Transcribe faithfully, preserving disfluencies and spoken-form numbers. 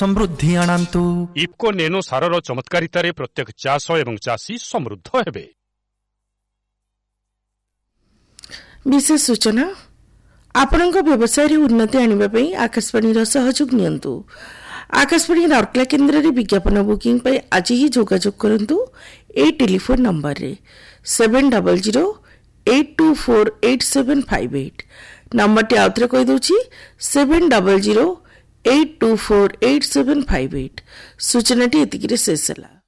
समृद्धि आनंतु। इफ्को नेनो सारर चमत्कारितारे प्रत्येक चाष एवं चाषी समृद्ध हेबे। विशेष सूचना आपणक व्यवसाय उन्नति आनिबा पई आकाशवाणी सहयोग नियंतु। आकाशवाणी राउरकेला केन्द्र में विज्ञापन बुकिंग पर आज ही जोगाजोग करंतु ए टेलीफोन नंबर रे seven double zero eight to four eight seven five eight number T आउथरे कहि दोछि seven double zero eight to four eight seven five eight सूचना टी एतिकिरे शेष होला।